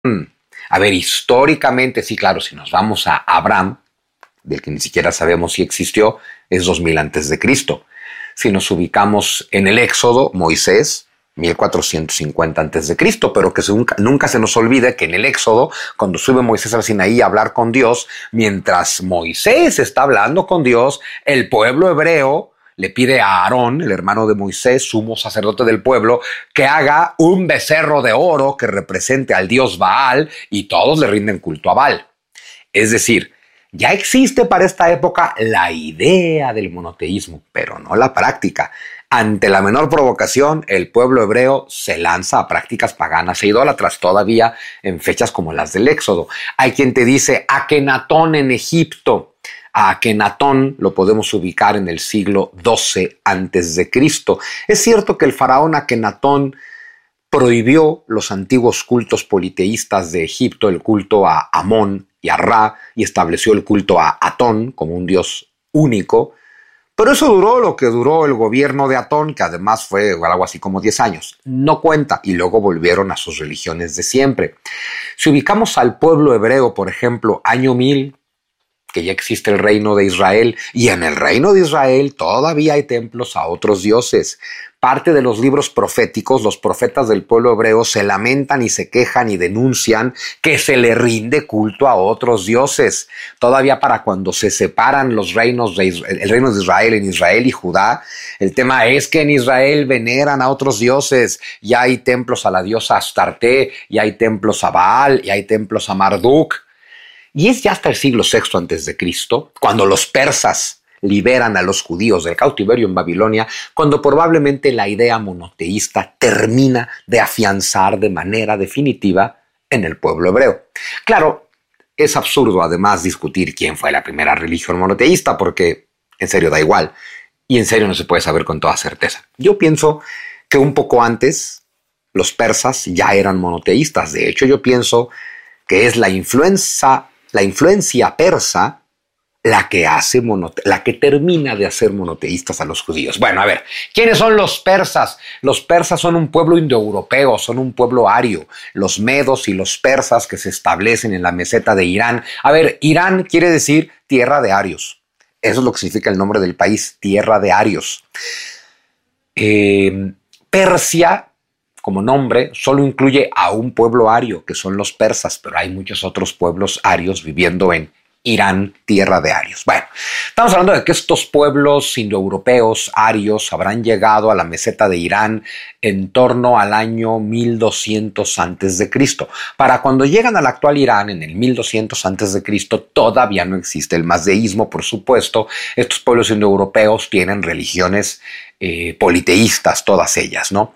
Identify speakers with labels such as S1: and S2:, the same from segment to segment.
S1: Mm. A ver, históricamente, sí, claro, si nos vamos a Abraham, del que ni siquiera sabemos si existió, es 2000 antes de Cristo. Si nos ubicamos en el Éxodo, Moisés, 1450 antes de Cristo, pero que nunca se nos olvide que en el Éxodo, cuando sube Moisés al Sinaí a hablar con Dios, mientras Moisés está hablando con Dios, el pueblo hebreo le pide a Aarón, el hermano de Moisés, sumo sacerdote del pueblo, que haga un becerro de oro que represente al dios Baal, y todos le rinden culto a Baal. Es decir, ya existe para esta época la idea del monoteísmo, pero no la práctica. Ante la menor provocación, el pueblo hebreo se lanza a prácticas paganas e idólatras, todavía en fechas como las del Éxodo. Hay quien te dice Akenatón en Egipto. A Akenatón lo podemos ubicar en el siglo XII antes de Cristo. Es cierto que el faraón Akenatón prohibió los antiguos cultos politeístas de Egipto, el culto a Amón y a Ra, y estableció el culto a Atón como un dios único. Pero eso duró lo que duró el gobierno de Atón, que además fue algo así como 10 años. No cuenta, y luego volvieron a sus religiones de siempre. Si ubicamos al pueblo hebreo, por ejemplo, año 1000, que ya existe el reino de Israel, y en el reino de Israel todavía hay templos a otros dioses. Parte de los libros proféticos, los profetas del pueblo hebreo se lamentan y se quejan y denuncian que se le rinde culto a otros dioses. Todavía para cuando se separan los reinos el reino de Israel en Israel y Judá, el tema es que en Israel veneran a otros dioses. Ya hay templos a la diosa Astarte, ya hay templos a Baal, ya hay templos a Marduk. Y es ya hasta el siglo VI antes de Cristo, cuando los persas liberan a los judíos del cautiverio en Babilonia, cuando probablemente la idea monoteísta termina de afianzar de manera definitiva en el pueblo hebreo. Claro, es absurdo además discutir quién fue la primera religión monoteísta, porque en serio da igual, y en serio no se puede saber con toda certeza. Yo pienso que un poco antes los persas ya eran monoteístas. De hecho, yo pienso que es la influencia persa la que termina de hacer monoteístas a los judíos. Bueno, a ver, ¿quiénes son los persas? Los persas son un pueblo indoeuropeo, son un pueblo ario. Los medos y los persas que se establecen en la meseta de Irán. A ver, Irán quiere decir tierra de arios. Eso es lo que significa el nombre del país, tierra de arios. Persia, como nombre, solo incluye a un pueblo ario, que son los persas, pero hay muchos otros pueblos arios viviendo en Irán, tierra de arios. Bueno, estamos hablando de que estos pueblos indoeuropeos arios habrán llegado a la meseta de Irán en torno al año 1200 antes de Cristo. Para cuando llegan al actual Irán, en el 1200 antes de Cristo, todavía no existe el mazdeísmo, por supuesto. Estos pueblos indoeuropeos tienen religiones politeístas, todas ellas, ¿no?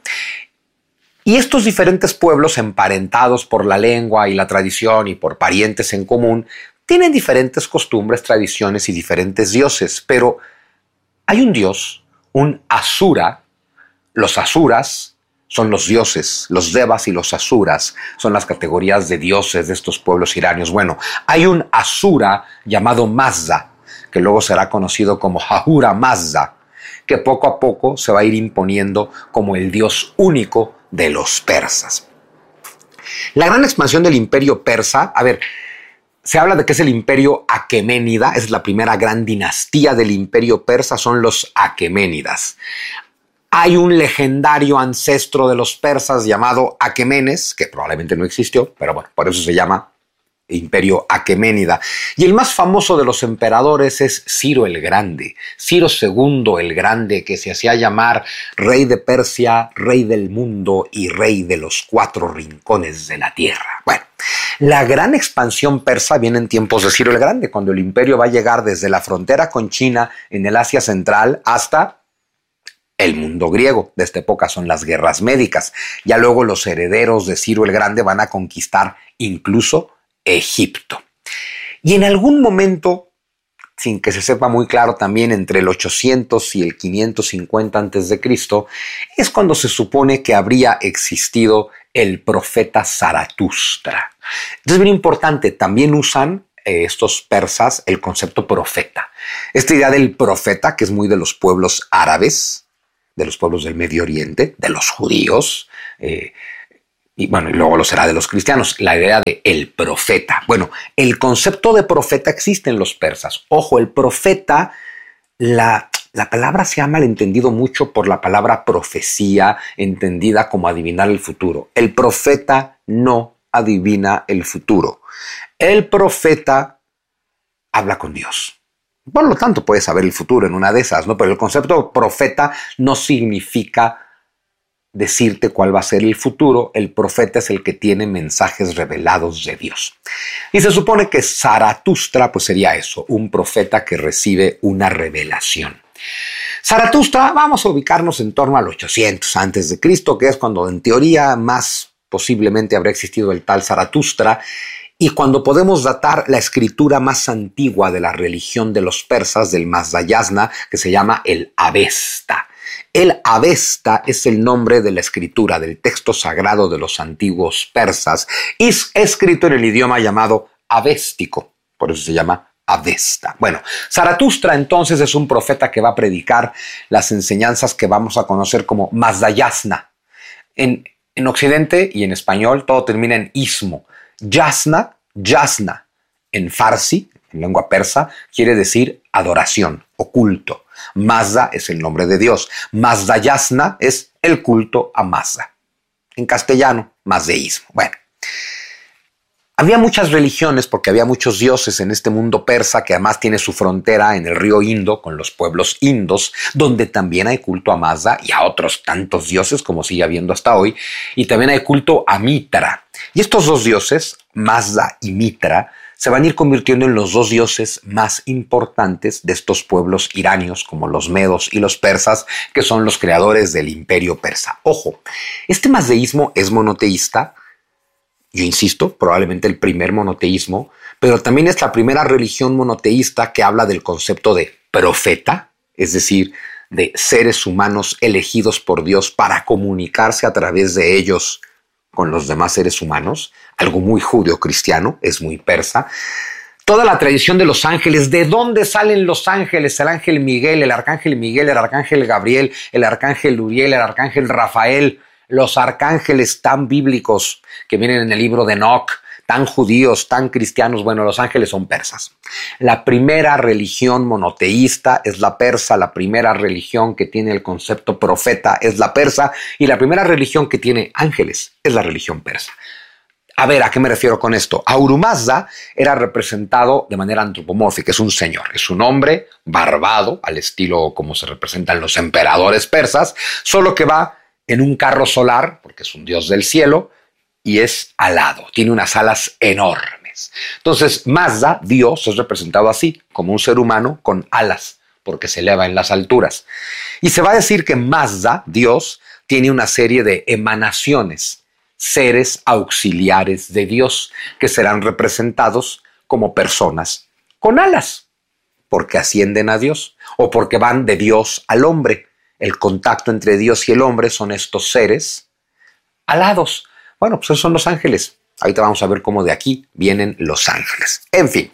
S1: Y estos diferentes pueblos, emparentados por la lengua y la tradición y por parientes en común, tienen diferentes costumbres, tradiciones y diferentes dioses, pero hay un dios, un Asura. Los Asuras son los dioses, los Devas y los Asuras son las categorías de dioses de estos pueblos iranios. Bueno, hay un Asura llamado Mazda, que luego será conocido como Ahura Mazda, que poco a poco se va a ir imponiendo como el dios único de los persas. La gran expansión del imperio persa, a ver, se habla de que es el imperio aqueménida, es la primera gran dinastía del imperio persa, son los aqueménidas. Hay un legendario ancestro de los persas llamado Aquemenes, que probablemente no existió, pero bueno, por eso se llama imperio aqueménida. Y el más famoso de los emperadores es Ciro el Grande, Ciro II el Grande, que se hacía llamar rey de Persia, rey del mundo y rey de los 4 rincones de la tierra. Bueno, la gran expansión persa viene en tiempos de Ciro el Grande, cuando el imperio va a llegar desde la frontera con China en el Asia Central hasta el mundo griego. De esta época son las guerras médicas. Ya luego los herederos de Ciro el Grande van a conquistar incluso Egipto. Y en algún momento, sin que se sepa muy claro también, entre el 800 y el 550 a.C., es cuando se supone que habría existido el profeta Zaratustra. Entonces, bien importante, también usan estos persas el concepto profeta. Esta idea del profeta, que es muy de los pueblos árabes, de los pueblos del Medio Oriente, de los judíos, Y bueno, y luego lo será de los cristianos, la idea de el profeta. Bueno, el concepto de profeta existe en los persas. Ojo, el profeta, la palabra se ha malentendido mucho por la palabra profecía, entendida como adivinar el futuro. El profeta no adivina el futuro. El profeta habla con Dios. Por lo tanto, puede saber el futuro en una de esas, ¿no? Pero el concepto profeta no significa decirte cuál va a ser el futuro. El profeta es el que tiene mensajes revelados de Dios. Y se supone que Zaratustra, pues sería eso, un profeta que recibe una revelación. Zaratustra, vamos a ubicarnos en torno al 800 antes de Cristo, que es cuando en teoría más posiblemente habrá existido el tal Zaratustra, y cuando podemos datar la escritura más antigua de la religión de los persas, del Mazdayasna, que se llama el Avesta. El Avesta es el nombre de la escritura, del texto sagrado de los antiguos persas, y es escrito en el idioma llamado avéstico, por eso se llama Avesta. Bueno, Zaratustra entonces es un profeta que va a predicar las enseñanzas que vamos a conocer como Mazdayasna. En Occidente y en español todo termina en ismo. Yasna, yasna, en farsi, en lengua persa, quiere decir adoración o culto. Mazda es el nombre de Dios. Mazdayasna es el culto a Mazda. En castellano, mazdeísmo. Bueno, había muchas religiones porque había muchos dioses en este mundo persa que además tiene su frontera en el río Indo con los pueblos indos, donde también hay culto a Mazda y a otros tantos dioses como sigue habiendo hasta hoy. Y también hay culto a Mitra. Y estos dos dioses, Mazda y Mitra, se van a ir convirtiendo en los dos dioses más importantes de estos pueblos iranios como los medos y los persas, que son los creadores del imperio persa. Ojo, este mazdeísmo es monoteísta. Yo insisto, probablemente el primer monoteísmo, pero también es la primera religión monoteísta que habla del concepto de profeta, es decir, de seres humanos elegidos por Dios para comunicarse a través de ellos con los demás seres humanos, algo muy judeo-cristiano, es muy persa. Toda la tradición de los ángeles, ¿de dónde salen los ángeles? El ángel Miguel, el arcángel Gabriel, el arcángel Uriel, el arcángel Rafael, los arcángeles tan bíblicos que vienen en el libro de Enoch, tan judíos, tan cristianos. Bueno, los ángeles son persas. La primera religión monoteísta es la persa, la primera religión que tiene el concepto profeta es la persa, y la primera religión que tiene ángeles es la religión persa. A ver, ¿a qué me refiero con esto? Ahura Mazda era representado de manera antropomórfica, es un señor, es un hombre barbado, al estilo como se representan los emperadores persas, solo que va en un carro solar, porque es un dios del cielo, y es alado, tiene unas alas enormes. Entonces, Mazda, Dios, es representado así, como un ser humano con alas, porque se eleva en las alturas. Y se va a decir que Mazda, Dios, tiene una serie de emanaciones, seres auxiliares de Dios, que serán representados como personas con alas, porque ascienden a Dios, o porque van de Dios al hombre. El contacto entre Dios y el hombre son estos seres alados. Bueno, pues esos son los ángeles. Ahorita vamos a ver cómo de aquí vienen los ángeles. En fin.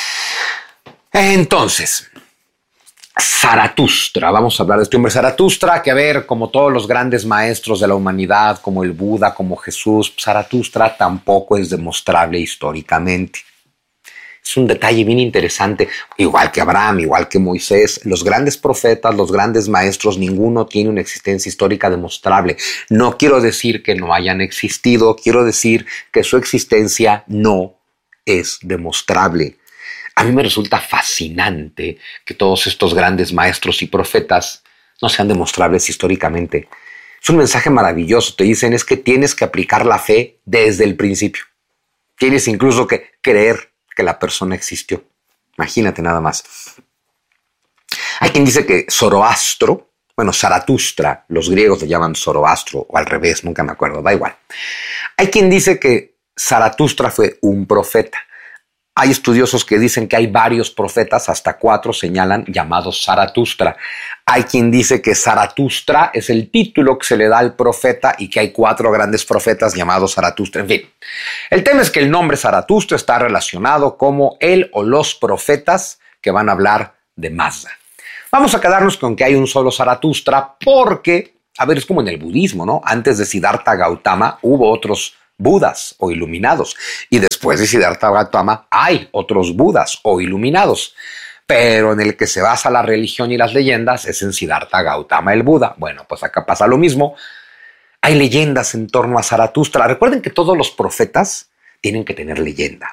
S1: Entonces, Zaratustra. Vamos a hablar de este hombre Zaratustra, que a ver, como todos los grandes maestros de la humanidad, como el Buda, como Jesús, Zaratustra tampoco es demostrable históricamente. Es un detalle bien interesante, igual que Abraham, igual que Moisés, los grandes profetas, los grandes maestros, ninguno tiene una existencia histórica demostrable. No quiero decir que no hayan existido, quiero decir que su existencia no es demostrable. A mí me resulta fascinante que todos estos grandes maestros y profetas no sean demostrables históricamente. Es un mensaje maravilloso, te dicen es que tienes que aplicar la fe desde el principio. Tienes incluso que creer que la persona existió. Imagínate nada más. Hay quien dice que Zoroastro, bueno, Zaratustra, los griegos le llaman Zoroastro, o al revés, nunca me acuerdo, da igual. Hay quien dice que Zaratustra fue un profeta. Hay estudiosos que dicen que hay varios profetas, hasta 4 señalan, llamados Zaratustra. Hay quien dice que Zaratustra es el título que se le da al profeta y que hay 4 grandes profetas llamados Zaratustra. En fin, el tema es que el nombre Zaratustra está relacionado como él o los profetas que van a hablar de Mazda. Vamos a quedarnos con que hay un solo Zaratustra porque A ver, es como en el budismo, ¿no? Antes de Siddhartha Gautama hubo otros Budas o iluminados. Y después de Siddhartha Gautama hay otros Budas o iluminados. Pero en el que se basa la religión y las leyendas es en Siddhartha Gautama el Buda. Bueno, pues acá pasa lo mismo. Hay leyendas en torno a Zaratustra. Recuerden que todos los profetas tienen que tener leyenda.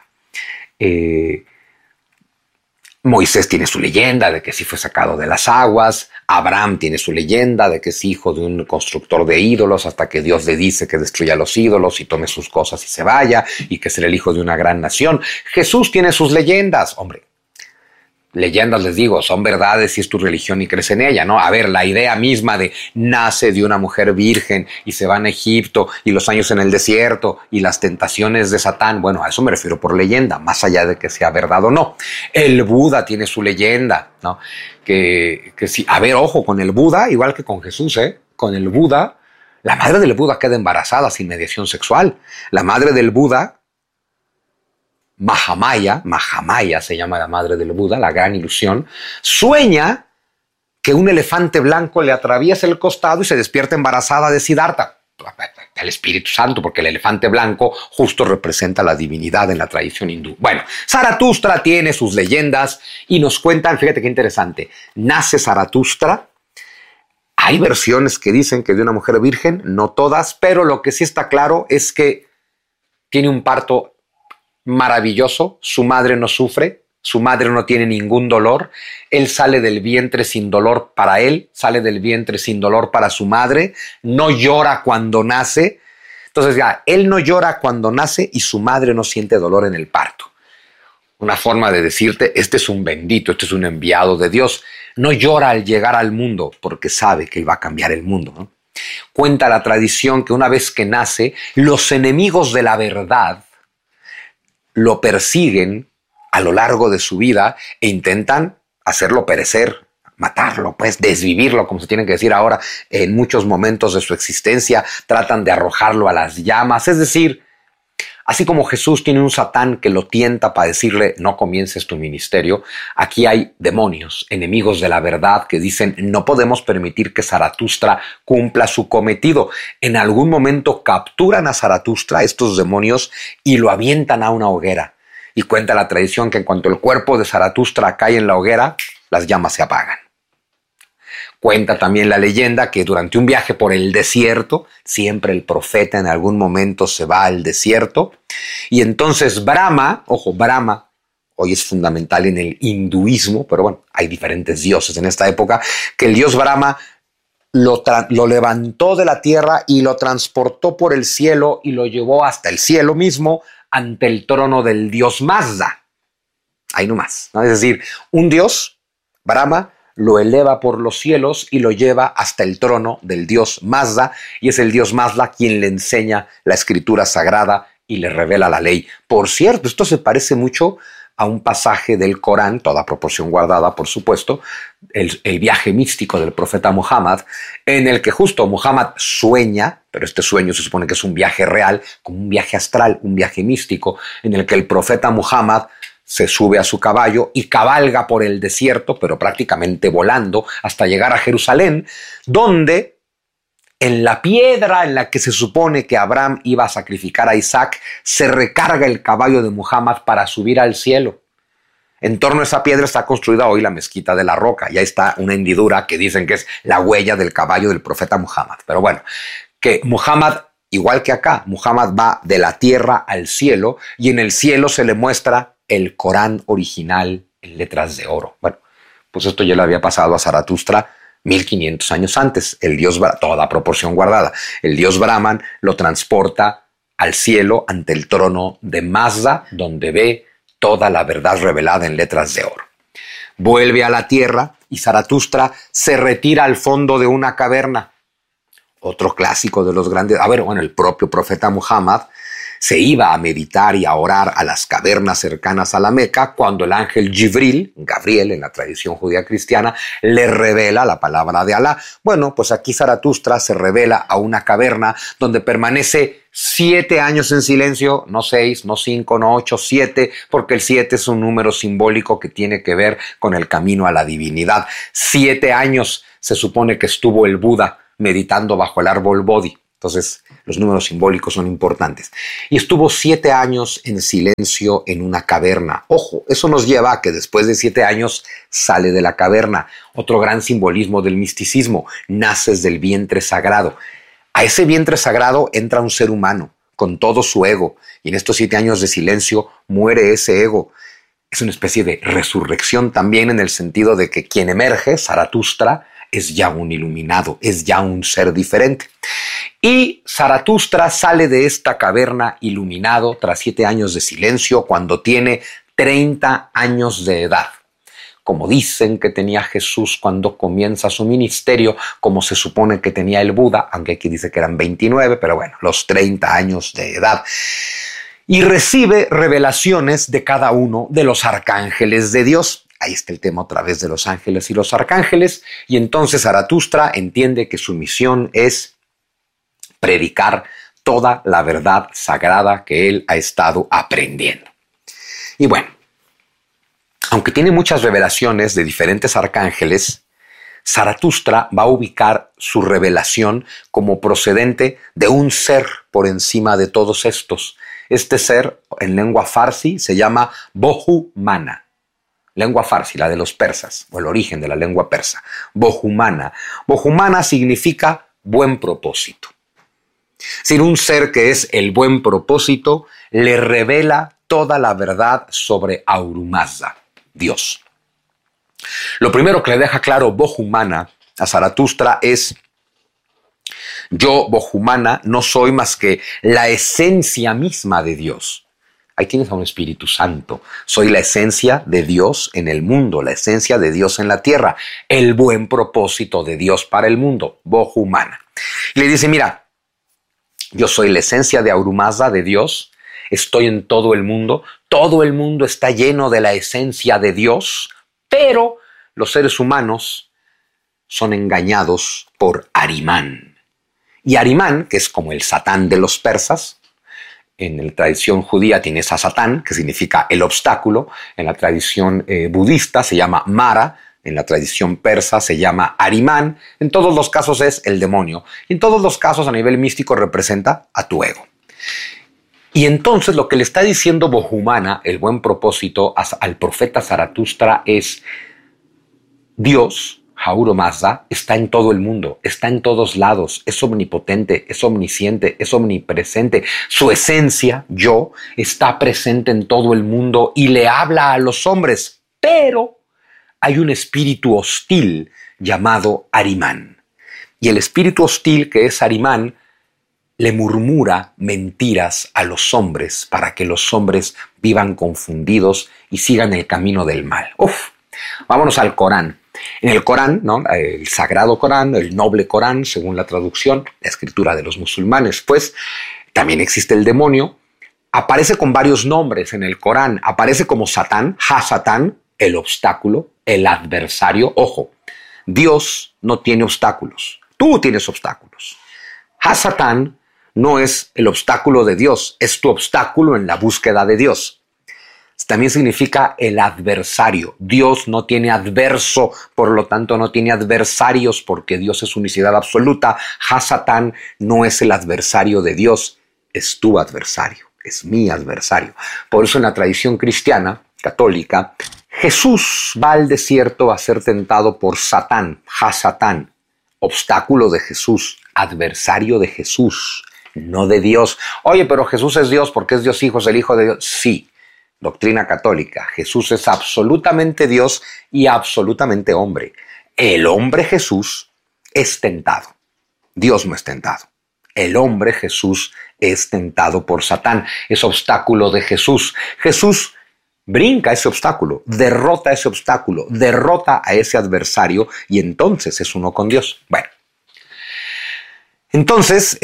S1: Moisés tiene su leyenda de que sí fue sacado de las aguas. Abraham tiene su leyenda de que es hijo de un constructor de ídolos hasta que Dios le dice que destruya los ídolos y tome sus cosas y se vaya y que será el hijo de una gran nación. Jesús tiene sus leyendas. Hombre, leyendas, les digo, son verdades si es tu religión y crees en ella, ¿no? A ver, la idea misma de nace de una mujer virgen y se va a Egipto y los años en el desierto y las tentaciones de Satán, bueno, a eso me refiero por leyenda, más allá de que sea verdad o no. El Buda tiene su leyenda, ¿no? Que sí, a ver, ojo, con el Buda, igual que con Jesús, con el Buda, la madre del Buda queda embarazada sin mediación sexual. La madre del Buda, Mahamaya se llama la madre del Buda, la gran ilusión, sueña que un elefante blanco le atraviesa el costado y se despierta embarazada de Siddhartha, el Espíritu Santo, porque el elefante blanco justo representa la divinidad en la tradición hindú. Bueno, Zaratustra tiene sus leyendas y nos cuentan, fíjate qué interesante, nace Zaratustra. Hay versiones que dicen que de una mujer virgen, no todas, pero lo que sí está claro es que tiene un parto maravilloso, su madre no sufre, su madre no tiene ningún dolor, él sale del vientre sin dolor para él, sale del vientre sin dolor para su madre, no llora cuando nace. Entonces ya, él no llora cuando nace y su madre no siente dolor en el parto. Una forma de decirte, este es un bendito, este es un enviado de Dios. No llora al llegar al mundo porque sabe que él va a cambiar el mundo, ¿no? Cuenta la tradición que una vez que nace, los enemigos de la verdad lo persiguen a lo largo de su vida e intentan hacerlo perecer, matarlo, pues desvivirlo, como se tiene que decir ahora, en muchos momentos de su existencia, tratan de arrojarlo a las llamas. Es decir, así como Jesús tiene un Satán que lo tienta para decirle no comiences tu ministerio, aquí hay demonios, enemigos de la verdad que dicen no podemos permitir que Zaratustra cumpla su cometido. En algún momento capturan a Zaratustra, estos demonios, y lo avientan a una hoguera. Y cuenta la tradición que en cuanto el cuerpo de Zaratustra cae en la hoguera, las llamas se apagan. Cuenta también la leyenda que durante un viaje por el desierto, siempre el profeta en algún momento se va al desierto, y entonces Brahma, ojo, Brahma, hoy es fundamental en el hinduismo, pero bueno, hay diferentes dioses en esta época, que el dios Brahma lo levantó de la tierra y lo transportó por el cielo y lo llevó hasta el cielo mismo ante el trono del dios Mazda. Ahí nomás, ¿no? Es decir, un dios, Brahma, lo eleva por los cielos y lo lleva hasta el trono del dios Mazda, y es el dios Mazda quien le enseña la escritura sagrada y le revela la ley. Por cierto, esto se parece mucho a un pasaje del Corán, toda proporción guardada, por supuesto, el viaje místico del profeta Muhammad, en el que justo Muhammad sueña, pero este sueño se supone que es un viaje real, como un viaje astral, un viaje místico, en el que el profeta Muhammad se sube a su caballo y cabalga por el desierto, pero prácticamente volando, hasta llegar a Jerusalén, donde en la piedra en la que se supone que Abraham iba a sacrificar a Isaac, se recarga el caballo de Muhammad para subir al cielo. En torno a esa piedra está construida hoy la mezquita de la Roca, y ahí está una hendidura que dicen que es la huella del caballo del profeta Muhammad. Pero bueno, que Muhammad, igual que acá, Muhammad va de la tierra al cielo, y en el cielo se le muestra el Corán original en letras de oro. Bueno, pues esto ya le había pasado a Zaratustra 1500 años antes. El dios, toda proporción guardada, el dios Brahman lo transporta al cielo ante el trono de Mazda, donde ve toda la verdad revelada en letras de oro. Vuelve a la tierra y Zaratustra se retira al fondo de una caverna. Otro clásico de los grandes, el propio profeta Muhammad se iba a meditar y a orar a las cavernas cercanas a la Meca cuando el ángel Gabriel en la tradición judía cristiana, le revela la palabra de Alá. Bueno, pues aquí Zaratustra se revela a una caverna donde permanece 7 años en silencio, no 6, no 5, no 8, 7, porque el 7 es un número simbólico que tiene que ver con el camino a la divinidad. 7 años se supone que estuvo el Buda meditando bajo el árbol Bodhi. Entonces, los números simbólicos son importantes. Y estuvo 7 años en silencio en una caverna. Ojo, eso nos lleva a que después de 7 años sale de la caverna. Otro gran simbolismo del misticismo. Naces del vientre sagrado. A ese vientre sagrado entra un ser humano con todo su ego. Y en estos 7 años de silencio muere ese ego. Es una especie de resurrección también en el sentido de que quien emerge, Zaratustra, es ya un iluminado, es ya un ser diferente. Y Zaratustra sale de esta caverna iluminado tras 7 años de silencio cuando tiene 30 años de edad. Como dicen que tenía Jesús cuando comienza su ministerio, como se supone que tenía el Buda, aunque aquí dice que eran 29, pero bueno, los 30 años de edad. Y recibe revelaciones de cada uno de los arcángeles de Dios. Ahí está el tema otra vez de los ángeles y los arcángeles. Y entonces Zaratustra entiende que su misión es predicar toda la verdad sagrada que él ha estado aprendiendo. Y bueno, aunque tiene muchas revelaciones de diferentes arcángeles, Zaratustra va a ubicar su revelación como procedente de un ser por encima de todos estos. Este ser, en lengua farsi, se llama Bohumana. Lengua farsi, la de los persas, o el origen de la lengua persa. Bohumana. Bohumana significa buen propósito. Sin un ser que es el buen propósito, le revela toda la verdad sobre Ahura Mazda, Dios. Lo primero que le deja claro Bohumana a Zaratustra es: yo, Bohumana, no soy más que la esencia misma de Dios. Ahí tienes a un Espíritu Santo. Soy la esencia de Dios en el mundo, la esencia de Dios en la tierra, el buen propósito de Dios para el mundo, Bohumana. Y le dice, mira, yo soy la esencia de Ahura Mazda, de Dios, estoy en todo el mundo está lleno de la esencia de Dios, pero los seres humanos son engañados por Ahriman. Y Ahriman, que es como el Satán de los persas, en la tradición judía tienes a Satán, que significa el obstáculo. En la tradición budista se llama Mara. En la tradición persa se llama Ahriman. En todos los casos es el demonio. Y en todos los casos a nivel místico representa a tu ego. Y entonces lo que le está diciendo Bohumana, el buen propósito, al profeta Zaratustra es: Dios, Ahura Mazda, está en todo el mundo, está en todos lados, es omnipotente, es omnisciente, es omnipresente. Su esencia, yo, está presente en todo el mundo y le habla a los hombres, pero hay un espíritu hostil llamado Ahriman. Y el espíritu hostil, que es Ahriman, le murmura mentiras a los hombres para que los hombres vivan confundidos y sigan el camino del mal. Vámonos al Corán. En el Corán, ¿no? El sagrado Corán, el noble Corán, según la traducción, la escritura de los musulmanes, pues también existe el demonio. Aparece con varios nombres en el Corán. Aparece como Satán, Ha-Satán, el obstáculo, el adversario. Ojo, Dios no tiene obstáculos. Tú tienes obstáculos. Ha-Satán no es el obstáculo de Dios, es tu obstáculo en la búsqueda de Dios. También significa el adversario. Dios no tiene adverso, por lo tanto no tiene adversarios, porque Dios es unicidad absoluta. Ha-Satán no es el adversario de Dios, es tu adversario, es mi adversario. Por eso en la tradición cristiana, católica, Jesús va al desierto a ser tentado por Satán, Ha-Satán, obstáculo de Jesús, adversario de Jesús, no de Dios. Oye, pero Jesús es Dios porque es Dios Hijo, es el Hijo de Dios. Sí. Doctrina católica, Jesús es absolutamente Dios y absolutamente hombre. El hombre Jesús es tentado. Dios no es tentado. El hombre Jesús es tentado por Satán. Es obstáculo de Jesús. Jesús brinca ese obstáculo, derrota ese obstáculo, derrota a ese adversario y entonces es uno con Dios. Bueno, entonces,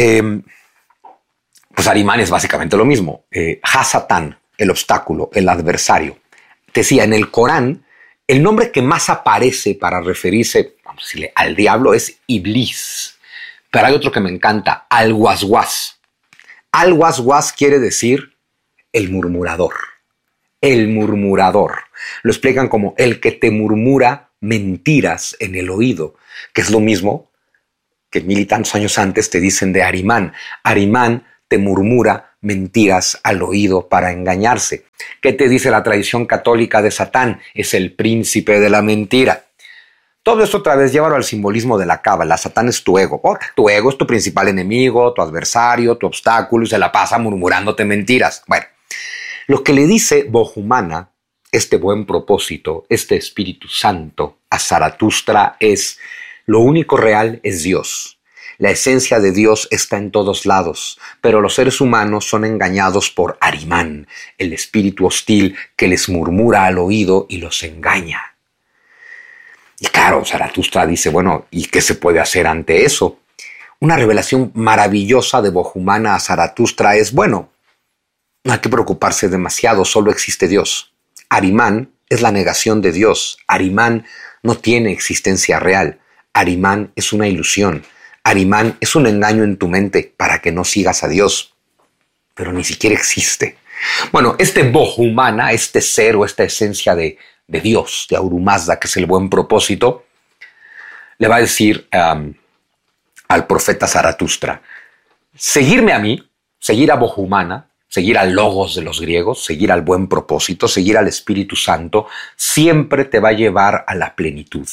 S1: pues Ahriman es básicamente lo mismo. Ha-Satán, el obstáculo, el adversario. Te decía, en el Corán, el nombre que más aparece para referirse, vamos a decirle, al diablo es Iblis. Pero hay otro que me encanta, Al-Waswas. Al-Waswas quiere decir el murmurador. El murmurador. Lo explican como el que te murmura mentiras en el oído, que es lo mismo que 1000 y tantos años antes te dicen de Arimán. Arimán te murmura mentiras al oído para engañarse. ¿Qué te dice la tradición católica de Satán? Es el príncipe de la mentira. Todo esto otra vez llévalo al simbolismo de la cábala. Satán es tu ego. Tu ego es tu principal enemigo, tu adversario, tu obstáculo y se la pasa murmurándote mentiras. Bueno, lo que le dice Bohumana, este buen propósito, este Espíritu Santo a Zaratustra es: lo único real es Dios. La esencia de Dios está en todos lados, pero los seres humanos son engañados por Arimán, el espíritu hostil que les murmura al oído y los engaña. Y claro, Zaratustra dice, bueno, ¿y qué se puede hacer ante eso? Una revelación maravillosa de Bohumana a Zaratustra es, bueno, no hay que preocuparse demasiado, solo existe Dios. Arimán es la negación de Dios. Arimán no tiene existencia real. Arimán es una ilusión. Arimán es un engaño en tu mente para que no sigas a Dios, pero ni siquiera existe. Bueno, este Bohumana, este ser o esta esencia de Dios, de Ahura Mazda, que es el buen propósito, le va a decir al profeta Zaratustra: seguirme a mí, seguir a Bohumana, seguir al Logos de los griegos, seguir al buen propósito, seguir al Espíritu Santo, siempre te va a llevar a la plenitud.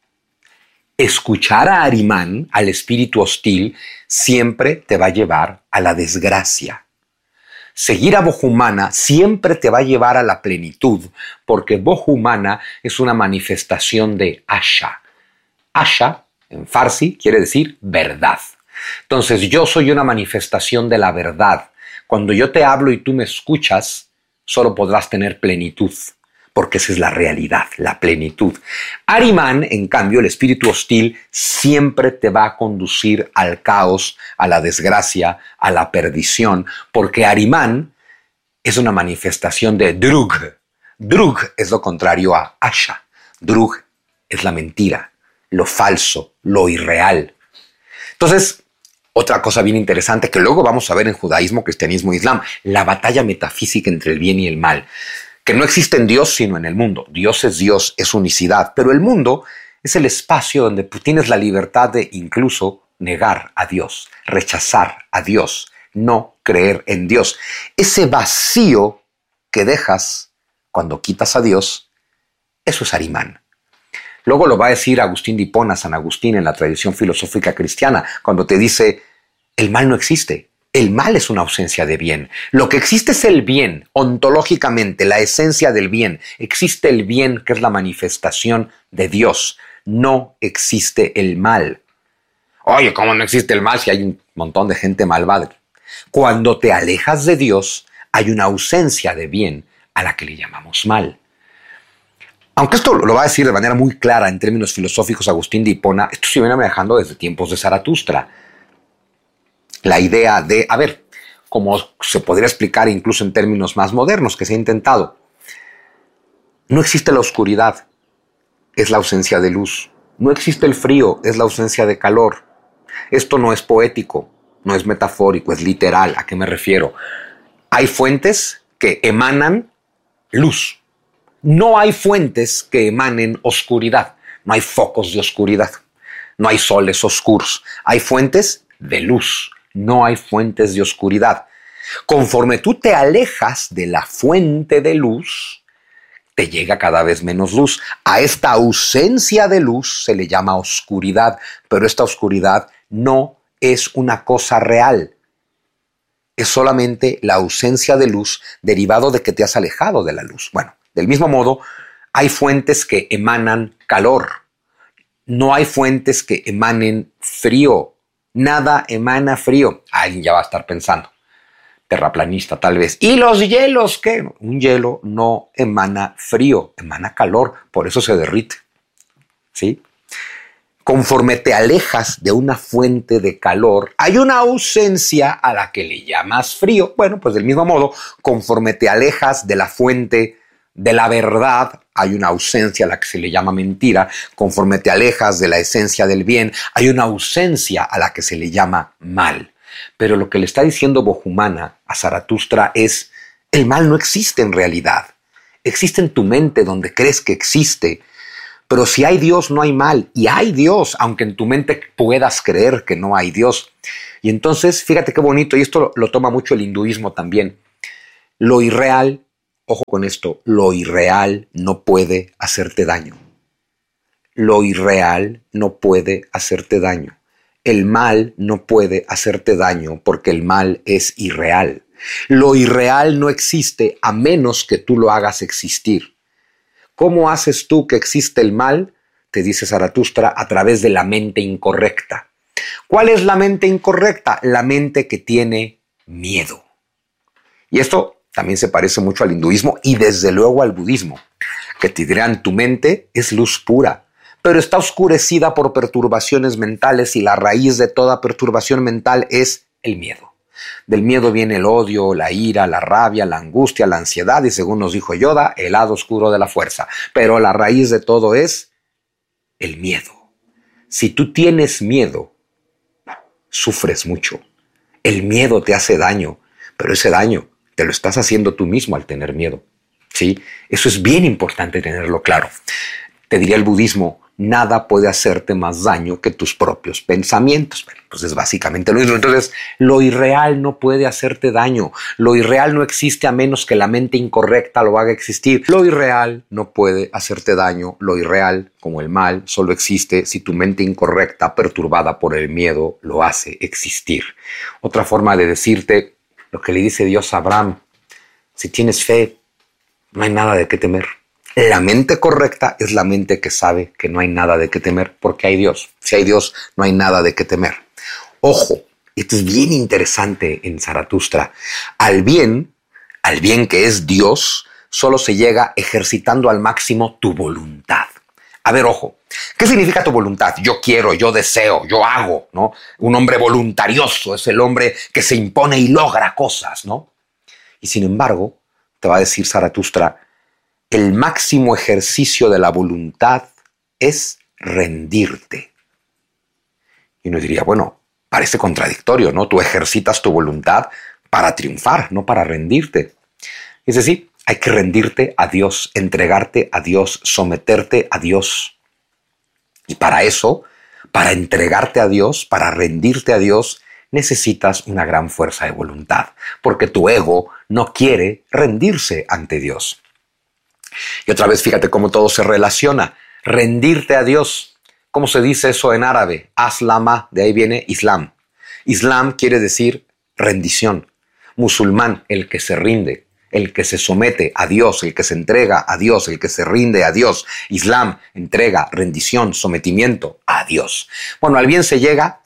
S1: Escuchar a Arimán, al espíritu hostil, siempre te va a llevar a la desgracia. Seguir a Bohumana siempre te va a llevar a la plenitud, porque Bohumana es una manifestación de Asha. Asha, en farsi, quiere decir verdad. Entonces, yo soy una manifestación de la verdad. Cuando yo te hablo y tú me escuchas, solo podrás tener plenitud, porque esa es la realidad, la plenitud. Arimán, en cambio, el espíritu hostil, siempre te va a conducir al caos, a la desgracia, a la perdición, porque Arimán es una manifestación de Drug. Drug es lo contrario a Asha. Drug es la mentira, lo falso, lo irreal. Entonces, otra cosa bien interesante que luego vamos a ver en judaísmo, cristianismo e islam, la batalla metafísica entre el bien y el mal. Que no existe en Dios sino en el mundo. Dios, es unicidad, pero el mundo es el espacio donde tienes la libertad de incluso negar a Dios, rechazar a Dios, no creer en Dios. Ese vacío que dejas cuando quitas a Dios, eso es Arimán. Luego lo va a decir Agustín de Hipona, San Agustín, en la tradición filosófica cristiana, cuando te dice, el mal no existe. El mal es una ausencia de bien. Lo que existe es el bien, ontológicamente, la esencia del bien. Existe el bien, que es la manifestación de Dios. No existe el mal. Oye, ¿cómo no existe el mal si hay un montón de gente malvada? Cuando te alejas de Dios, hay una ausencia de bien a la que le llamamos mal. Aunque esto lo va a decir de manera muy clara en términos filosóficos Agustín de Hipona, esto se viene manejando desde tiempos de Zaratustra. La idea de, como se podría explicar incluso en términos más modernos que se ha intentado, no existe la oscuridad, es la ausencia de luz. No existe el frío, es la ausencia de calor. Esto no es poético, no es metafórico, es literal. ¿A qué me refiero? Hay fuentes que emanan luz. No hay fuentes que emanen oscuridad. No hay focos de oscuridad. No hay soles oscuros. Hay fuentes de luz. No hay fuentes de oscuridad. Conforme tú te alejas de la fuente de luz, te llega cada vez menos luz. A esta ausencia de luz se le llama oscuridad, pero esta oscuridad no es una cosa real. Es solamente la ausencia de luz derivado de que te has alejado de la luz. Bueno, del mismo modo, hay fuentes que emanan calor. No hay fuentes que emanen frío. Nada emana frío. Alguien ya va a estar pensando. Terraplanista tal vez. ¿Y los hielos qué? Un hielo no emana frío, emana calor. Por eso se derrite. ¿Sí? Conforme te alejas de una fuente de calor, hay una ausencia a la que le llamas frío. Bueno, pues del mismo modo, conforme te alejas de la fuente de la verdad, hay una ausencia a la que se le llama mentira. Conforme te alejas de la esencia del bien, hay una ausencia a la que se le llama mal. Pero lo que le está diciendo Bohumana a Zaratustra es, el mal no existe en realidad. Existe en tu mente donde crees que existe, Pero si hay Dios, no hay mal. Y hay Dios, aunque en tu mente puedas creer que no hay Dios. Y entonces, fíjate qué bonito, y esto lo toma mucho el hinduismo también. Lo irreal, ojo con esto, lo irreal no puede hacerte daño. Lo irreal no puede hacerte daño. El mal no puede hacerte daño porque el mal es irreal. Lo irreal no existe a menos que tú lo hagas existir. ¿Cómo haces tú que existe el mal? Te dice Zaratustra, a través de la mente incorrecta. ¿Cuál es la mente incorrecta? La mente que tiene miedo. Y esto también se parece mucho al hinduismo y desde luego al budismo, que te dirán tu mente es luz pura, pero está oscurecida por perturbaciones mentales y la raíz de toda perturbación mental es el miedo. Del miedo viene el odio, la ira, la rabia, la angustia, la ansiedad y según nos dijo Yoda, el lado oscuro de la fuerza. Pero la raíz de todo es el miedo. Si tú tienes miedo, sufres mucho. El miedo te hace daño, pero ese daño te lo estás haciendo tú mismo al tener miedo. ¿Sí? Eso es bien importante tenerlo claro. Te diría el budismo, nada puede hacerte más daño que tus propios pensamientos. Bueno, pues es básicamente lo mismo. Entonces, lo irreal no puede hacerte daño. Lo irreal no existe a menos que la mente incorrecta lo haga existir. Lo irreal no puede hacerte daño. Lo irreal, como el mal, solo existe si tu mente incorrecta, perturbada por el miedo, lo hace existir. Otra forma de decirte lo que le dice Dios a Abraham, si tienes fe, no hay nada de qué temer. La mente correcta es la mente que sabe que no hay nada de qué temer porque hay Dios. Si hay Dios, no hay nada de qué temer. Ojo, esto es bien interesante en Zaratustra. Al bien que es Dios, solo se llega ejercitando al máximo tu voluntad. A ver, ojo, ¿qué significa tu voluntad? Yo quiero, yo deseo, yo hago, ¿no? Un hombre voluntarioso es el hombre que se impone y logra cosas, ¿no? Y sin embargo, te va a decir Zaratustra, el máximo ejercicio de la voluntad es rendirte. Y uno diría, bueno, parece contradictorio, ¿no? Tú ejercitas tu voluntad para triunfar, no para rendirte. Es decir, hay que rendirte a Dios, entregarte a Dios, someterte a Dios. Y para eso, para entregarte a Dios, para rendirte a Dios, necesitas una gran fuerza de voluntad, porque tu ego no quiere rendirse ante Dios. Y otra vez, fíjate cómo todo se relaciona. Rendirte a Dios. ¿Cómo se dice eso en árabe? Aslama, de ahí viene Islam. Islam quiere decir rendición. Musulmán, el que se rinde, el que se somete a Dios, el que se entrega a Dios, el que se rinde a Dios. Islam, entrega, rendición, sometimiento a Dios. Bueno, al bien se llega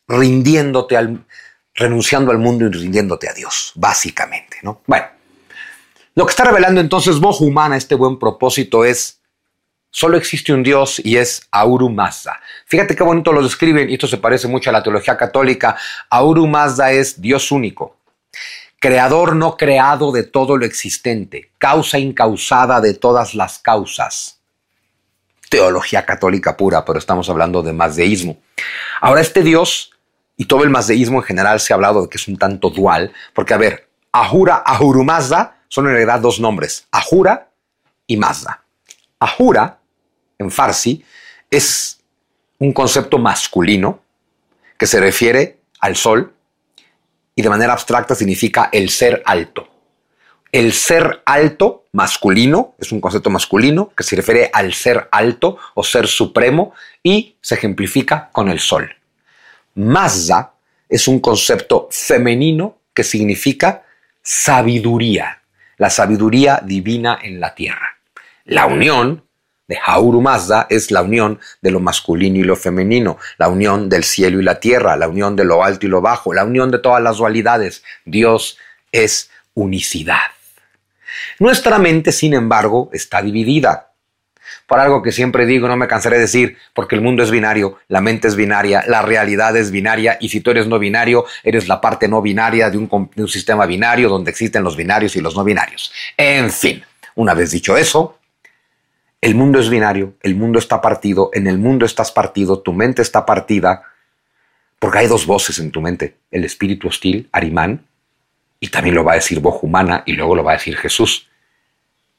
S1: renunciando al mundo y rindiéndote a Dios, básicamente, ¿no? Bueno. Lo que está revelando entonces Bohu Humana, este buen propósito, es solo existe un Dios y es Ahura Mazda. Fíjate qué bonito lo describen, y esto se parece mucho a la teología católica. Ahura Mazda es Dios único, creador no creado de todo lo existente, causa incausada de todas las causas. Teología católica pura, pero estamos hablando de mazdeísmo. Ahora este Dios, y todo el mazdeísmo en general se ha hablado de que es un tanto dual, porque a ver, Ahura Mazda son en realidad dos nombres, Ahura y Mazda. Ahura, en farsi, es un concepto masculino que se refiere al sol y de manera abstracta significa el ser alto. El ser alto masculino es un concepto masculino que se refiere al ser alto o ser supremo y se ejemplifica con el sol. Mazda es un concepto femenino que significa sabiduría. La sabiduría divina en la tierra. La unión de Ahura Mazda es la unión de lo masculino y lo femenino, la unión del cielo y la tierra, la unión de lo alto y lo bajo, la unión de todas las dualidades. Dios es unicidad. Nuestra mente, sin embargo, está dividida. Por algo que siempre digo, no me cansaré de decir, porque el mundo es binario, la mente es binaria, la realidad es binaria, y si tú eres no binario, eres la parte no binaria de un sistema binario donde existen los binarios y los no binarios. En fin, una vez dicho eso, el mundo es binario, el mundo está partido, en el mundo estás partido, tu mente está partida, porque hay dos voces en tu mente, el espíritu hostil, Arimán, y también lo va a decir Bohu Humana, y luego lo va a decir Jesús.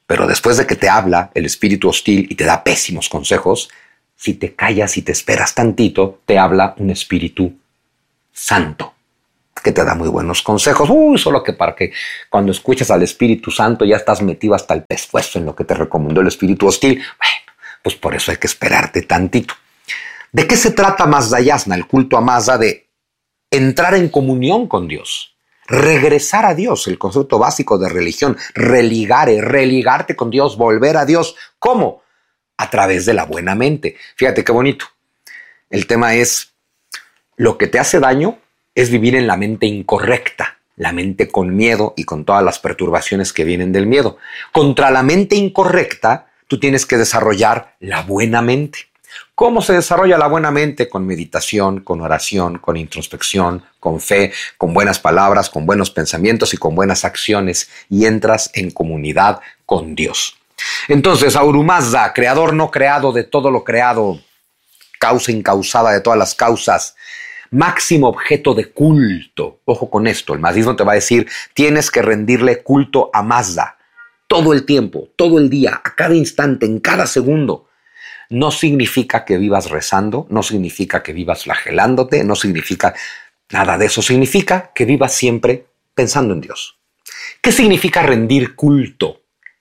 S1: Pero después de que te habla el espíritu hostil y te da pésimos consejos, si te callas y te esperas tantito, te habla un espíritu santo que te da muy buenos consejos. Solo que para que cuando escuchas al Espíritu Santo ya estás metido hasta el pescuezo en lo que te recomendó el espíritu hostil. Bueno, pues por eso hay que esperarte tantito. ¿De qué se trata Mazda Yasna, el culto a Mazda? De entrar en comunión con Dios, regresar a Dios, el concepto básico de religión, religarte con Dios, volver a Dios. ¿Cómo? A través de la buena mente. Fíjate qué bonito. El tema es, lo que te hace daño es vivir en la mente incorrecta, la mente con miedo y con todas las perturbaciones que vienen del miedo. Contra la mente incorrecta, tú tienes que desarrollar la buena mente. ¿Cómo se desarrolla la buena mente? Con meditación, con oración, con introspección, con fe, con buenas palabras, con buenos pensamientos y con buenas acciones, y entras en comunidad con Dios. Entonces, Ahura Mazda, creador no creado de todo lo creado, causa incausada de todas las causas, máximo objeto de culto. Ojo con esto, el mazdismo te va a decir, tienes que rendirle culto a Mazda todo el tiempo, todo el día, a cada instante, en cada segundo. No significa que vivas rezando, no significa que vivas flagelándote, no significa nada de eso. Significa que vivas siempre pensando en Dios. ¿Qué significa rendir culto?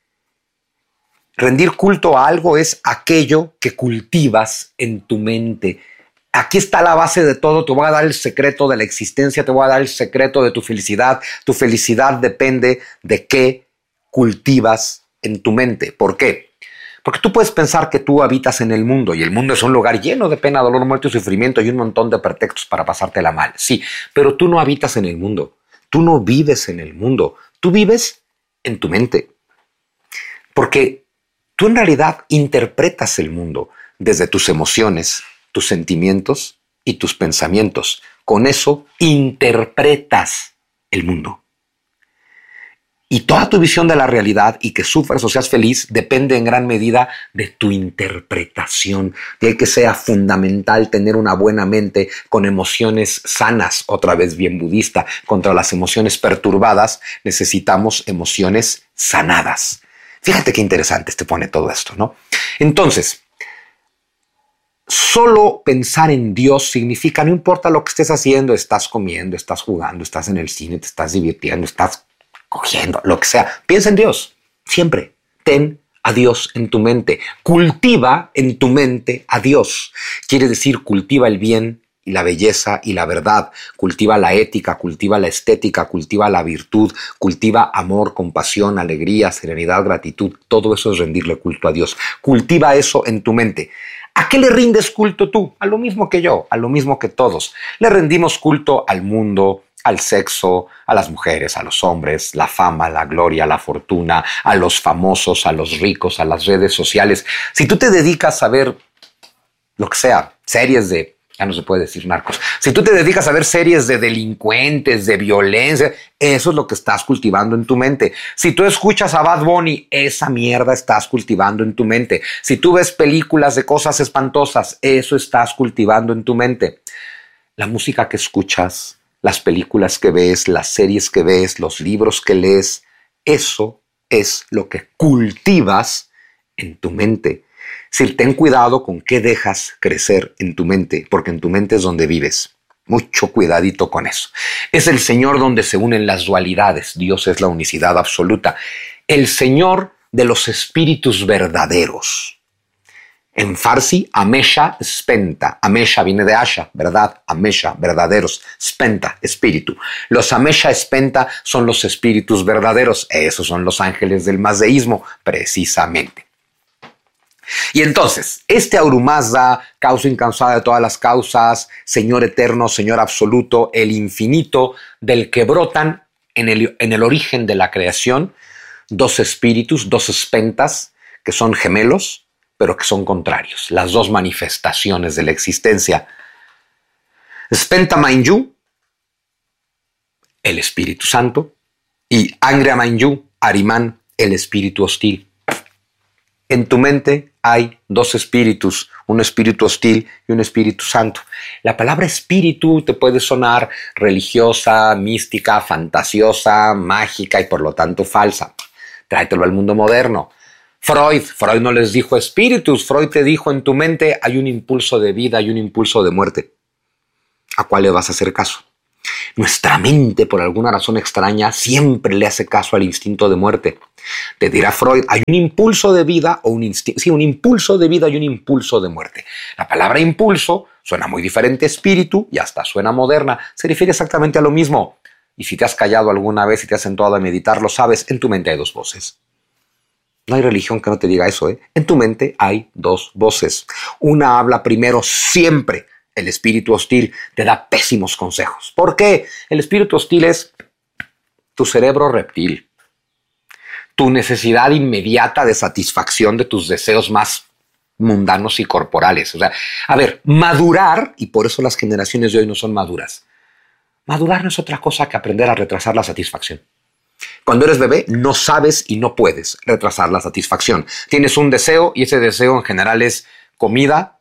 S1: Rendir culto a algo es aquello que cultivas en tu mente. Aquí está la base de todo. Te voy a dar el secreto de la existencia, te voy a dar el secreto de tu felicidad. Tu felicidad depende de qué cultivas en tu mente. ¿Por qué? Porque tú puedes pensar que tú habitas en el mundo y el mundo es un lugar lleno de pena, dolor, muerte y sufrimiento y un montón de pretextos para pasártela mal. Sí, pero tú no habitas en el mundo. Tú no vives en el mundo. Tú vives en tu mente. Porque tú en realidad interpretas el mundo desde tus emociones, tus sentimientos y tus pensamientos. Con eso interpretas el mundo. Y toda tu visión de la realidad y que sufras o seas feliz depende en gran medida de tu interpretación. De ahí que sea fundamental tener una buena mente con emociones sanas, otra vez bien budista. Contra las emociones perturbadas necesitamos emociones sanadas. Fíjate qué interesante te pone todo esto, ¿no? Entonces, solo pensar en Dios significa, no importa lo que estés haciendo, estás comiendo, estás jugando, estás en el cine, te estás divirtiendo, estás cogiendo, lo que sea, piensa en Dios, siempre. Ten a Dios en tu mente, cultiva en tu mente a Dios. Quiere decir, cultiva el bien y la belleza y la verdad, cultiva la ética, cultiva la estética, cultiva la virtud, cultiva amor, compasión, alegría, serenidad, gratitud. Todo eso es rendirle culto a Dios. Cultiva eso en tu mente. ¿A qué le rindes culto tú? A lo mismo que yo, a lo mismo que todos. Le rendimos culto al mundo, al sexo, a las mujeres, a los hombres, la fama, la gloria, la fortuna, a los famosos, a los ricos, a las redes sociales. Si tú te dedicas a ver lo que sea, series de, ya no se puede decir narcos, si tú te dedicas a ver series de delincuentes, de violencia, eso es lo que estás cultivando en tu mente. Si tú escuchas a Bad Bunny, esa mierda estás cultivando en tu mente. Si tú ves películas de cosas espantosas, eso estás cultivando en tu mente. La música que escuchas, las películas que ves, las series que ves, los libros que lees, eso es lo que cultivas en tu mente. Si ten cuidado con qué dejas crecer en tu mente, porque en tu mente es donde vives. Mucho cuidadito con eso. Es el Señor donde se unen las dualidades. Dios es la unicidad absoluta. El Señor de los espíritus verdaderos. En farsi, Amesha, Spenta. Amesha viene de Asha, verdad. Amesha, verdaderos. Spenta, espíritu. Los Amesha Spenta son los espíritus verdaderos. Esos son los ángeles del mazdeísmo, precisamente. Y entonces, este Ahura Mazda, causa incausada de todas las causas, Señor eterno, Señor absoluto, el infinito, del que brotan en el origen de la creación dos espíritus, dos Spentas, que son gemelos, pero que son contrarios, las dos manifestaciones de la existencia. Spenta Mainyu, el Espíritu Santo, y Angria Mainyu, Ahriman, el Espíritu Hostil. En tu mente hay dos espíritus, un espíritu hostil y un espíritu santo. La palabra espíritu te puede sonar religiosa, mística, fantasiosa, mágica y por lo tanto falsa. Tráetelo al mundo moderno. Freud no les dijo espíritus, Freud te dijo en tu mente hay un impulso de vida, hay un impulso de muerte. ¿A cuál le vas a hacer caso? Nuestra mente, por alguna razón extraña, siempre le hace caso al instinto de muerte. Te dirá Freud, hay un impulso de vida o un instinto. Sí, un impulso de vida y un impulso de muerte. La palabra impulso suena muy diferente a espíritu y hasta suena moderna. Se refiere exactamente a lo mismo. Y si te has callado alguna vez y te has sentado a meditar, lo sabes, en tu mente hay dos voces. No hay religión que no te diga eso, ¿eh? En tu mente hay dos voces. Una habla primero siempre. El espíritu hostil te da pésimos consejos. ¿Por qué? El espíritu hostil es tu cerebro reptil, tu necesidad inmediata de satisfacción de tus deseos más mundanos y corporales. O sea, a ver, madurar, y por eso las generaciones de hoy no son maduras. Madurar no es otra cosa que aprender a retrasar la satisfacción. Cuando eres bebé no sabes y no puedes retrasar la satisfacción. Tienes un deseo y ese deseo en general es comida,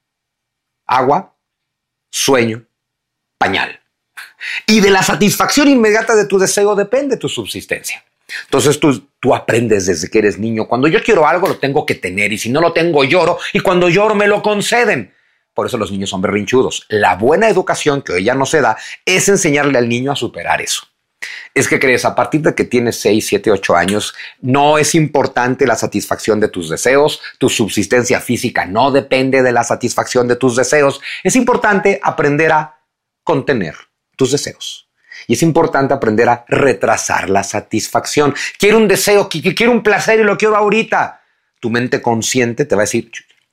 S1: agua, sueño, pañal. Y de la satisfacción inmediata de tu deseo depende tu subsistencia. Entonces tú aprendes desde que eres niño. Cuando yo quiero algo lo tengo que tener y si no lo tengo lloro y cuando lloro me lo conceden. Por eso los niños son berrinchudos. La buena educación que hoy ya no se da es enseñarle al niño a superar eso. Es que crees, a partir de que tienes 6, 7, 8 años, no es importante la satisfacción de tus deseos, tu subsistencia física no depende de la satisfacción de tus deseos. Es importante aprender a contener tus deseos. Y es importante aprender a retrasar la satisfacción. Quiero un deseo, quiero un placer y lo quiero ahorita. Tu mente consciente te va a decir,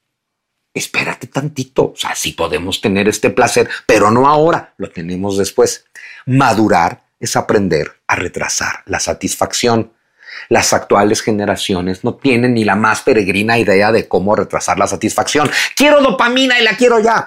S1: espérate tantito. O sea, sí podemos tener este placer, pero no ahora, lo tenemos después. Madurar es aprender a retrasar la satisfacción. Las actuales generaciones no tienen ni la más peregrina idea de cómo retrasar la satisfacción. Quiero dopamina y la quiero ya.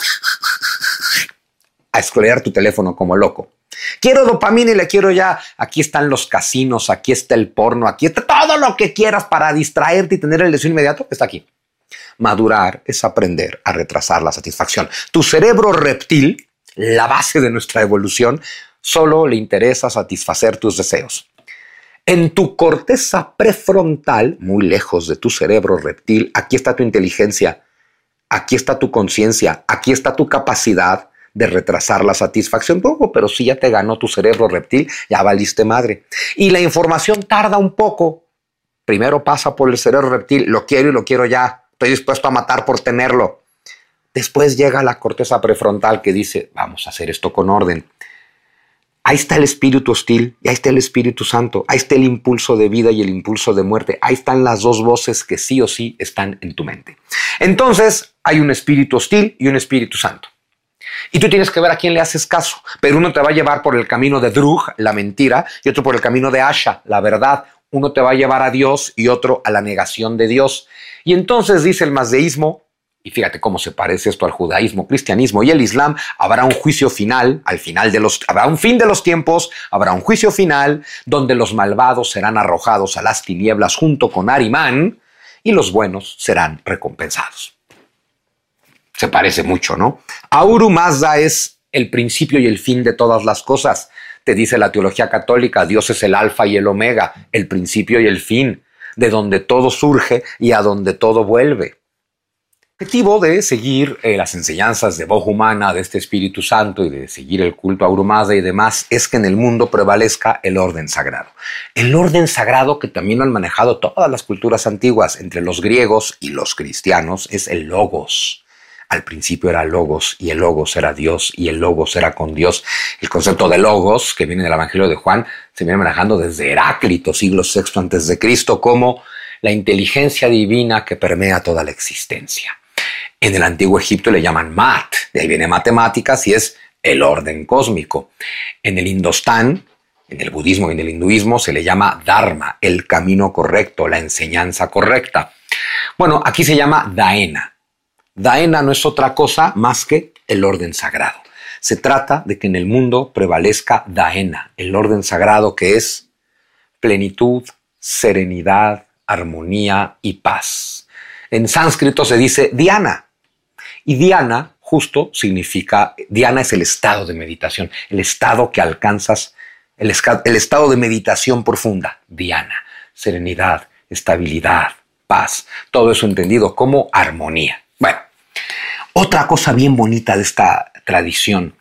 S1: A escrolear tu teléfono como loco. Quiero dopamina y la quiero ya. Aquí están los casinos, aquí está el porno, aquí está todo lo que quieras para distraerte y tener el deseo inmediato. Está aquí. Madurar es aprender a retrasar la satisfacción. Tu cerebro reptil, la base de nuestra evolución, solo le interesa satisfacer tus deseos. En tu corteza prefrontal, muy lejos de tu cerebro reptil, aquí está tu inteligencia, aquí está tu conciencia, aquí está tu capacidad de retrasar la satisfacción. Pero si ya te ganó tu cerebro reptil, ya valiste madre. Y la información tarda un poco. Primero pasa por el cerebro reptil, lo quiero y lo quiero ya, estoy dispuesto a matar por tenerlo. Después llega la corteza prefrontal que dice, vamos a hacer esto con orden. Ahí está el espíritu hostil y ahí está el Espíritu Santo. Ahí está el impulso de vida y el impulso de muerte. Ahí están las dos voces que sí o sí están en tu mente. Entonces hay un espíritu hostil y un Espíritu Santo. Y tú tienes que ver a quién le haces caso. Pero uno te va a llevar por el camino de Drug, la mentira, y otro por el camino de Asha, la verdad. Uno te va a llevar a Dios y otro a la negación de Dios. Y entonces dice el mazdeísmo, y fíjate cómo se parece esto al judaísmo, cristianismo y el islam, habrá un juicio final, habrá un fin de los tiempos, habrá un juicio final donde los malvados serán arrojados a las tinieblas junto con Arimán y los buenos serán recompensados. Se parece mucho, ¿no? Ahura Mazda es el principio y el fin de todas las cosas. Te dice la teología católica, Dios es el alfa y el omega, el principio y el fin, de donde todo surge y a donde todo vuelve. El objetivo de seguir las enseñanzas de voz humana, de este Espíritu Santo y de seguir el culto a Ahura Mazda y demás es que en el mundo prevalezca el orden sagrado. El orden sagrado que también han manejado todas las culturas antiguas, entre los griegos y los cristianos, es el logos. Al principio era logos y el logos era Dios y el logos era con Dios. El concepto de logos, que viene del Evangelio de Juan, se viene manejando desde Heráclito, siglo VI a.C., como la inteligencia divina que permea toda la existencia. En el antiguo Egipto le llaman Mat, de ahí viene matemáticas y es el orden cósmico. En el Indostán, en el budismo y en el hinduismo se le llama Dharma, el camino correcto, la enseñanza correcta. Bueno, aquí se llama Daena. Daena no es otra cosa más que el orden sagrado. Se trata de que en el mundo prevalezca Daena, el orden sagrado que es plenitud, serenidad, armonía y paz. En sánscrito se dice Dhyana. Y Dhyana justo significa, Dhyana es el estado de meditación, el estado que alcanzas, el estado de meditación profunda. Dhyana, serenidad, estabilidad, paz. Todo eso entendido como armonía. Bueno, otra cosa bien bonita de esta tradición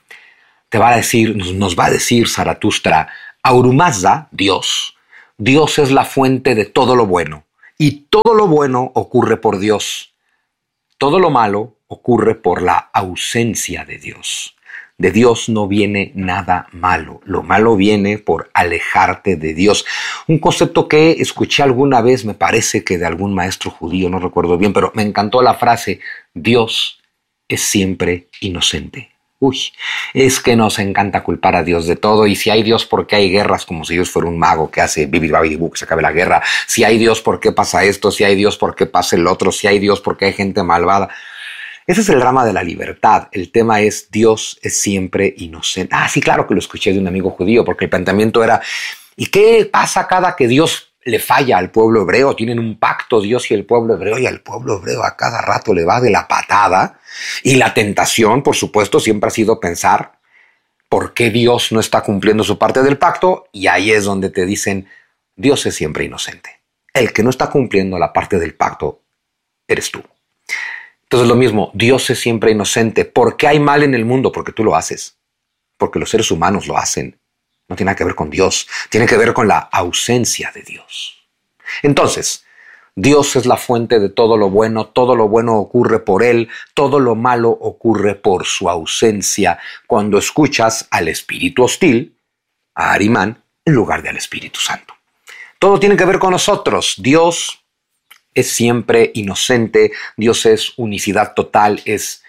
S1: nos va a decir Zaratustra, Ahura Mazda, Dios. Dios es la fuente de todo lo bueno y todo lo bueno ocurre por Dios. Todo lo malo ocurre por la ausencia de Dios. De Dios no viene nada malo. Lo malo viene por alejarte de Dios. Un concepto que escuché alguna vez, me parece que de algún maestro judío, no recuerdo bien, pero me encantó la frase, Dios es siempre inocente. Uy, es que nos encanta culpar a Dios de todo. Y si hay Dios, ¿por qué hay guerras? Como si Dios fuera un mago que hace bibi-babi-bu, que se acabe la guerra. Si hay Dios, ¿por qué pasa esto? Si hay Dios, ¿por qué pasa el otro? Si hay Dios, ¿por qué hay gente malvada? Ese es el drama de la libertad. El tema es Dios es siempre inocente. Ah, sí, claro que lo escuché de un amigo judío, porque el planteamiento era, ¿y qué pasa cada que Dios le falla al pueblo hebreo? Tienen un pacto Dios y el pueblo hebreo, y al pueblo hebreo a cada rato le va de la patada. Y la tentación, por supuesto, siempre ha sido pensar por qué Dios no está cumpliendo su parte del pacto, y ahí es donde te dicen, Dios es siempre inocente. El que no está cumpliendo la parte del pacto eres tú. Entonces lo mismo, Dios es siempre inocente. ¿Por qué hay mal en el mundo? Porque tú lo haces. Porque los seres humanos lo hacen. No tiene nada que ver con Dios. Tiene que ver con la ausencia de Dios. Entonces, Dios es la fuente de todo lo bueno ocurre por Él, todo lo malo ocurre por su ausencia. Cuando escuchas al espíritu hostil, a Arimán, en lugar de al Espíritu Santo. Todo tiene que ver con nosotros. Dios es siempre inocente, Dios es unicidad total, es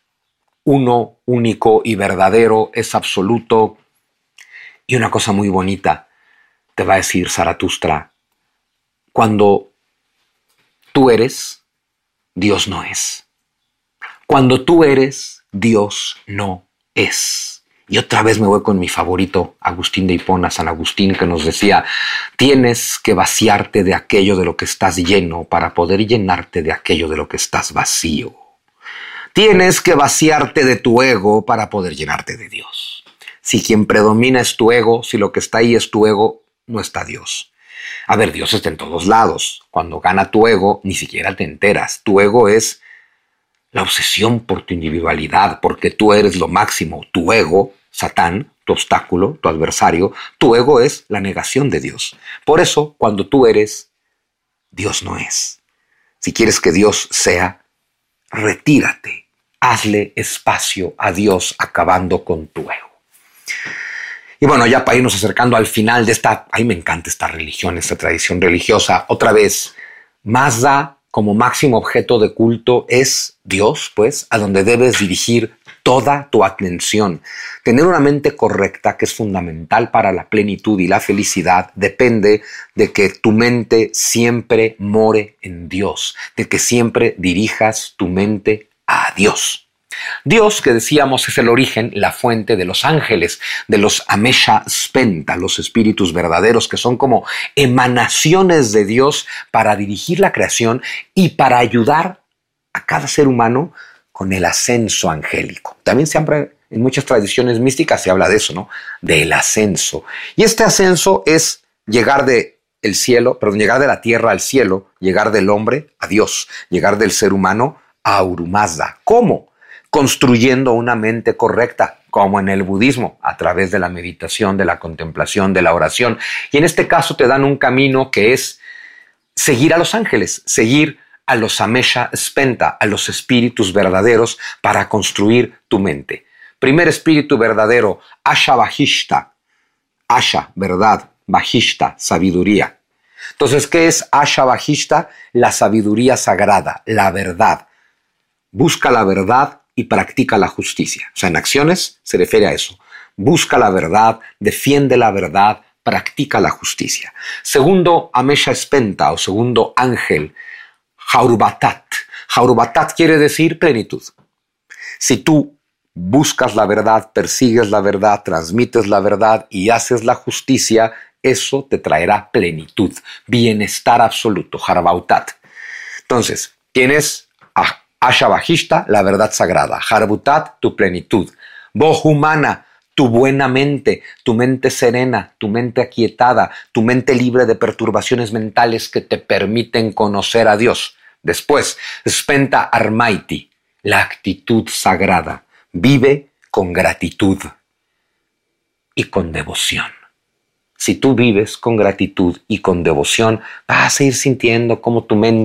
S1: uno, único y verdadero, es absoluto. Y una cosa muy bonita te va a decir Zaratustra, cuando tú eres, Dios no es. Cuando tú eres, Dios no es. Y otra vez me voy con mi favorito, Agustín de Hipona, San Agustín, que nos decía, tienes que vaciarte de aquello de lo que estás lleno para poder llenarte de aquello de lo que estás vacío. Tienes que vaciarte de tu ego para poder llenarte de Dios. Si quien predomina es tu ego, si lo que está ahí es tu ego, no está Dios. A ver, Dios está en todos lados. Cuando gana tu ego, ni siquiera te enteras. Tu ego es la obsesión por tu individualidad, porque tú eres lo máximo. Tu ego, Satán, tu obstáculo, tu adversario, tu ego es la negación de Dios. Por eso, cuando tú eres, Dios no es. Si quieres que Dios sea, retírate. Hazle espacio a Dios acabando con tu ego. Y bueno, ya para irnos acercando al final de esta, a mí me encanta esta religión, esta tradición religiosa. Otra vez, Mazda como máximo objeto de culto es Dios, pues, a donde debes dirigir toda tu atención. Tener una mente correcta, que es fundamental para la plenitud y la felicidad, depende de que tu mente siempre more en Dios, de que siempre dirijas tu mente a Dios. Dios, que decíamos, es el origen, la fuente de los ángeles, de los Amesha Spenta, los espíritus verdaderos, que son como emanaciones de Dios para dirigir la creación y para ayudar a cada ser humano con el ascenso angélico. También siempre en muchas tradiciones místicas se habla de eso, ¿no? Del ascenso. Y este ascenso es llegar de la tierra al cielo, llegar del hombre a Dios, llegar del ser humano a Ahura Mazda. ¿Cómo? Construyendo una mente correcta, como en el budismo, a través de la meditación, de la contemplación, de la oración. Y en este caso te dan un camino que es seguir a los ángeles, seguir a los Amesha Spenta, a los espíritus verdaderos para construir tu mente. Primer espíritu verdadero, Asha Vahishta. Asha, verdad, Vahishta, sabiduría. Entonces, ¿qué es Asha Vahishta? La sabiduría sagrada, la verdad. Busca la verdad y practica la justicia. O sea, en acciones se refiere a eso. Busca la verdad, defiende la verdad, practica la justicia. Segundo, Amesha Spenta, o segundo ángel, Haurubatat. Haurubatat quiere decir plenitud. Si tú buscas la verdad, persigues la verdad, transmites la verdad y haces la justicia, eso te traerá plenitud, bienestar absoluto, Harbautat. Entonces, tienes Asha Vahishta, la verdad sagrada. Harbutat, tu plenitud. Bohumana, tu buena mente, tu mente serena, tu mente aquietada, tu mente libre de perturbaciones mentales que te permiten conocer a Dios. Después, spenta armaiti, la actitud sagrada. Vive con gratitud y con devoción. Si tú vives con gratitud y con devoción, vas a ir sintiendo cómo tu mente